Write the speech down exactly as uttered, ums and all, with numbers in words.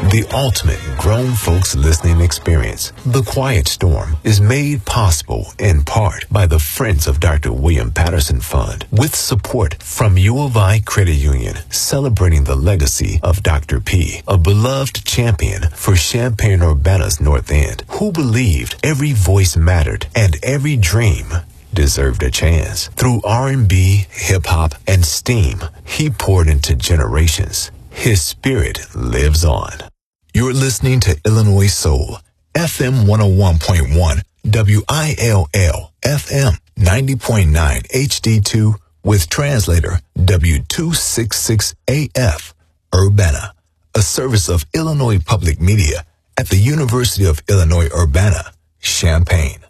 the ultimate grown folks listening experience. The Quiet Storm is made possible in part by the Friends of Doctor William Patterson Fund, with support from U of I Credit Union, celebrating the legacy of Doctor P, a beloved champion for Champaign-Urbana's North End, who believed every voice mattered and every dream deserved a chance. Through R and B, hip-hop, and STEAM, he poured into generations. His spirit lives on. You're listening to Illinois Soul, F M one oh one point one, W I L L, F M ninety point nine H D two, with translator W two sixty-six A F, Urbana, a service of Illinois Public Media at the University of Illinois Urbana, Champaign.